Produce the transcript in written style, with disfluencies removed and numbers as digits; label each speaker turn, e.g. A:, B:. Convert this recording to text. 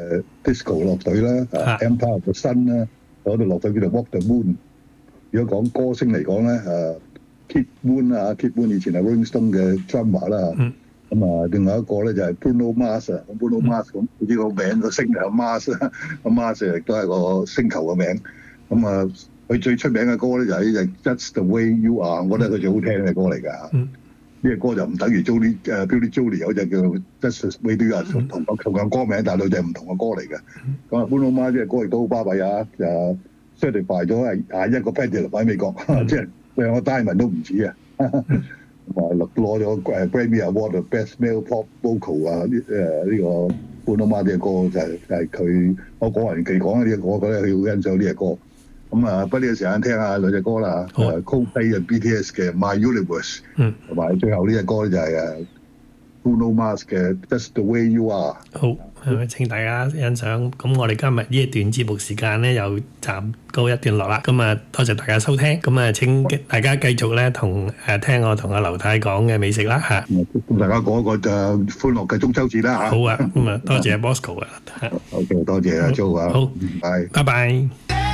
A: disco 樂隊啦，Empire of the Sun 啦，有隊樂隊叫做 Walk the Moon。如果講歌星嚟講咧，Kid Moon ，Kid Moon 以前係 Rolling Stone 嘅 drummer 啦。咁另外一個咧就係 Bruno Mars 啊。咁 Bruno Mars 咁呢個名個星係 Mars 亦都係個星球嘅名。咁佢最出名嘅歌咧就係 Just the Way You Are， 我覺得佢最好聽嘅歌嚟㗎。呢個歌就唔等於 Billy Joel 有隻叫 Just the Way You Are 同樣歌名，但係兩隻唔同嘅歌嚟嘅。咁Bruno Mars 呢隻歌亦都好巴閉啊！就 certify 咗係21個 platinum 喺美國，即係兩個 diamond 都唔止啊！攞咗Grammy Award Best Male Pop Vocal 啊！呢個 Bruno Mars 嘅歌就係佢，我個人嚟講呢隻歌，我覺得佢好欣賞呢隻歌。不過呢個時間聽下兩隻歌啦，Coldplay 嘅 BTS 嘅 My Universe， 同埋最後呢隻歌就係Bruno Mars 嘅 Just the Way You Are。好，請大家欣賞。咁我哋今日呢一段節目時間咧，又暫告一段落啦。咁多謝大家收聽。咁請大家繼續咧聽我同阿劉太講嘅美食啦嚇。咁大家講一個歡樂嘅中秋節啦嚇。好啊，多謝 Bosco 啊。OK， 多謝阿 Jo 啊。好，拜拜。